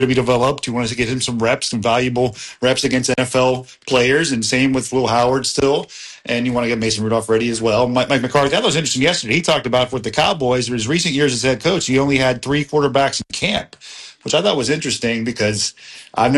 to be developed. You want to get him some reps, some valuable reps against NFL players, and same with Will Howard still. And you want to get Mason Rudolph ready as well. Mike McCarthy, that was interesting yesterday. He talked about with the Cowboys, in his recent years as head coach, he only had 3 quarterbacks in camp, which I thought was interesting because I've never